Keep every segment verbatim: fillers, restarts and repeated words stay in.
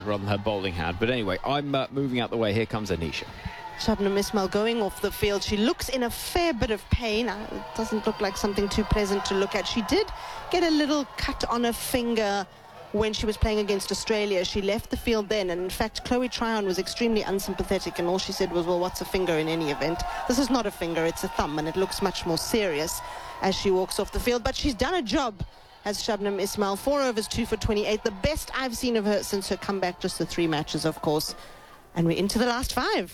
on her bowling hand. But anyway, I'm uh, moving out the way. Here comes Anisha. Shabnam Ismail going off the field. She looks in a fair bit of pain. It doesn't look like something too pleasant to look at. She did get a little cut on her finger when she was playing against Australia. She left the field then, and in fact Chloe Tryon was extremely unsympathetic, and all she said was, well, what's a finger in any event? This is not a finger, it's a thumb, and it looks much more serious as she walks off the field. But she's done a job as Shabnam Ismail. Four overs, two for twenty-eight. The best I've seen of her since her comeback, just the three matches, of course. And we're into the last five.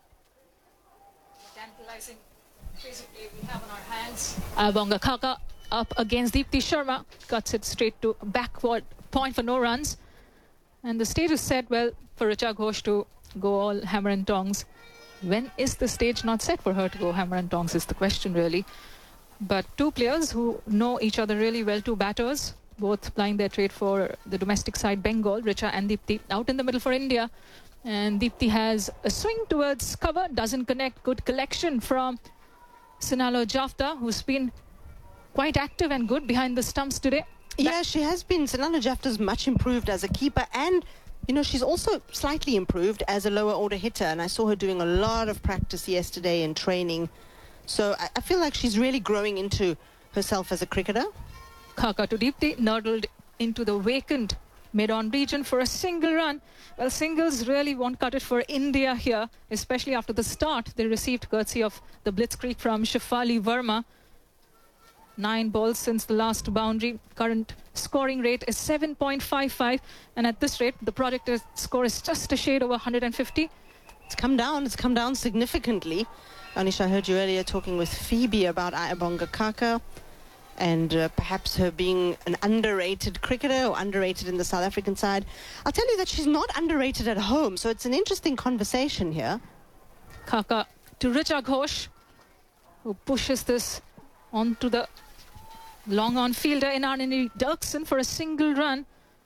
Tantalizing physically we have on our hands. Ayabonga Khaka up against Deepti Sharma. Cuts it straight to backward point for no runs. And the stage is set, well, for Richa Ghosh to go all hammer and tongs. When is the stage not set for her to go hammer and tongs is the question, really. But two players who know each other really well, two batters, both plying their trade for the domestic side, Bengal, Richa and Deepti, out in the middle for India. And Deepti has a swing towards cover, doesn't connect. Good collection from Sinalo Jafta, who's been quite active and good behind the stumps today. Yeah, she has been. Sinalo Jafta's much improved as a keeper, and you know, she's also slightly improved as a lower order hitter, and I saw her doing a lot of practice yesterday in training. So I, I feel like she's really growing into herself as a cricketer. Khaka to Deepti, nurdled into the vacant mid-on region for a single run. Well, singles really won't cut it for India here, especially after the start they received courtesy of the blitzkrieg from Shefali Verma. Nine balls since the last boundary. Current scoring rate is seven point five five, and at this rate the projected score is just a shade over one hundred fifty. It's come down, it's come down significantly. Anisha, I heard you earlier talking with Phoebe about Ayabonga Khaka and uh, perhaps her being an underrated cricketer or underrated in the South African side. I'll tell you that she's not underrated at home, so it's an interesting conversation here. Khaka to Richa Ghosh, who pushes this onto the long on fielder in Arnini Dirksen for a single run.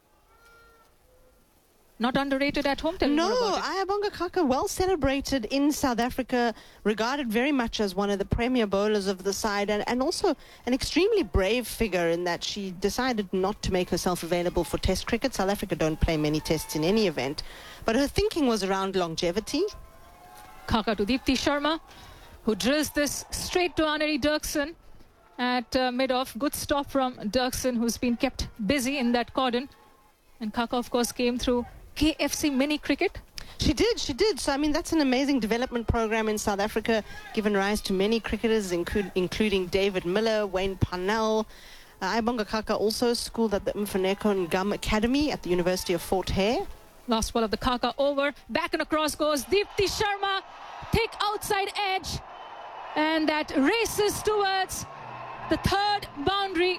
Not underrated at home, tell me No, more about it. Ayabonga Khaka, well celebrated in South Africa, regarded very much as one of the premier bowlers of the side, and, and also an extremely brave figure in that she decided not to make herself available for test cricket. South Africa don't play many tests in any event, but her thinking was around longevity. Khaka to Deepti Sharma, who drills this straight to Arnini Dirksen at uh, mid-off. Good stop from Dirksen, who's been kept busy in that cordon. And Khaka, of course, came through K F C Mini Cricket. She did, she did. So, I mean, that's an amazing development program in South Africa, given rise to many cricketers, include, including David Miller, Wayne Parnell. Uh, Ayabonga Khaka also schooled at the Mfuneko Ngam Academy at the University of Fort Hare. Last ball of the Khaka over. Back and across goes Deepti Sharma. Thick outside edge. And that races towards the third boundary.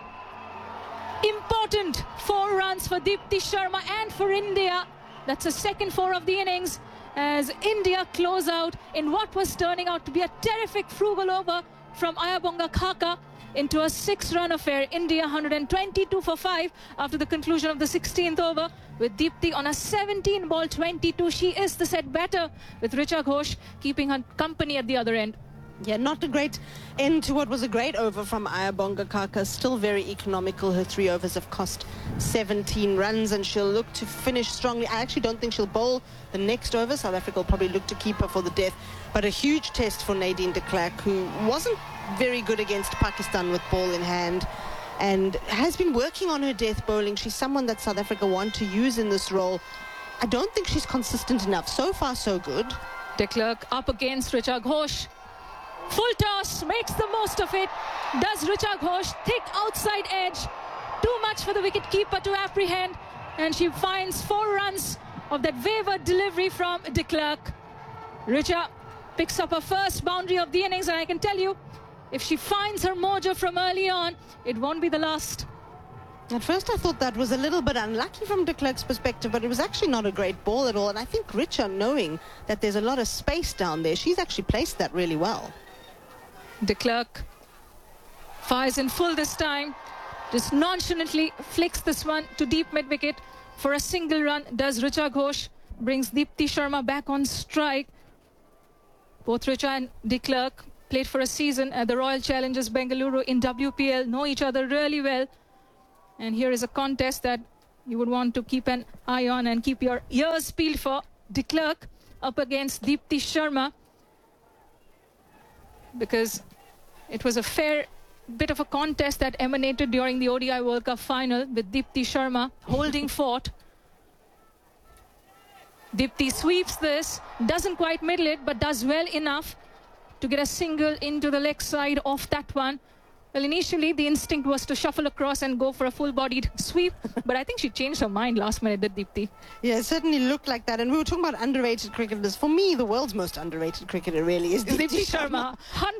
Important four runs for Deepti Sharma and for India. That's the second four of the innings as India close out in what was turning out to be a terrific frugal over from Ayabonga Khaka into a six-run affair. India one hundred twenty-two for five after the conclusion of the sixteenth over, with Deepti on a seventeen ball twenty-two. She is the set batter, with Richa Ghosh keeping her company at the other end. Yeah, not a great end to what was a great over from Ayabonga Khaka. Still very economical. Her three overs have cost seventeen runs, and she'll look to finish strongly. I actually don't think she'll bowl the next over. South Africa will probably look to keep her for the death. But a huge test for Nadine de Klerk, who wasn't very good against Pakistan with ball in hand and has been working on her death bowling. She's someone that South Africa want to use in this role. I don't think she's consistent enough. So far, so good. De Klerk up against Richa Ghosh. Full toss, makes the most of it. Does Richa Ghosh, thick outside edge. Too much for the wicketkeeper to apprehend. And she finds four runs of that wayward delivery from de Klerk. Richa picks up her first boundary of the innings, and I can tell you, if she finds her mojo from early on, it won't be the last. At first I thought that was a little bit unlucky from de Klerk's perspective, but it was actually not a great ball at all. And I think Richa, knowing that there's a lot of space down there, she's actually placed that really well. De Klerk fires in full this time, just nonchalantly flicks this one to deep mid-wicket for a single run. Does Richa Ghosh, brings Deepti Sharma back on strike. Both Richa and de Klerk played for a season at the Royal Challengers Bengaluru in W P L, know each other really well. And here is a contest that you would want to keep an eye on and keep your ears peeled for de Klerk up against Deepti Sharma, because it was a fair bit of a contest that emanated during the O D I World Cup final with Deepti Sharma holding fort. Deepti sweeps this, doesn't quite middle it, but does well enough to get a single into the leg side of that one. Well, initially the instinct was to shuffle across and go for a full-bodied sweep, but I think she changed her mind last minute, did Deepti? Yeah, it certainly looked like that. And we were talking about underrated cricketers. For me, the world's most underrated cricketer really is Deepti Deepti Sharma. Sharma.